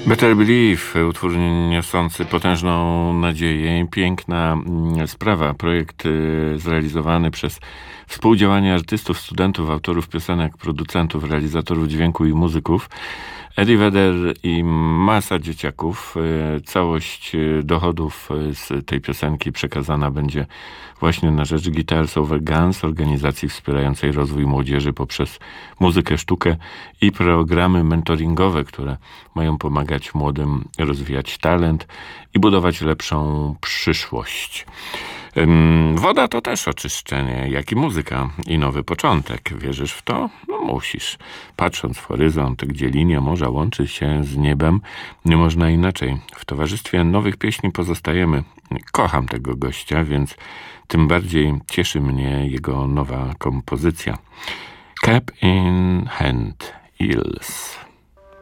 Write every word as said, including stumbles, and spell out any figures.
Better Believe, utwór niosący potężną nadzieję. Piękna sprawa. Projekt zrealizowany przez współdziałanie artystów, studentów, autorów piosenek, producentów, realizatorów dźwięku i muzyków. Eddie Vedder i masa dzieciaków. Całość dochodów z tej piosenki przekazana będzie właśnie na rzecz Guitars Over Guns, organizacji wspierającej rozwój młodzieży poprzez muzykę, sztukę i programy mentoringowe, które mają pomagać młodym rozwijać talent i budować lepszą przyszłość. Woda to też oczyszczenie, jak i muzyka i nowy początek. Wierzysz w to? No musisz. Patrząc w horyzont, gdzie linia morza łączy się z niebem, nie można inaczej. W towarzystwie nowych pieśni pozostajemy. Kocham tego gościa, więc tym bardziej cieszy mnie jego nowa kompozycja. Cap in Hand, Hills.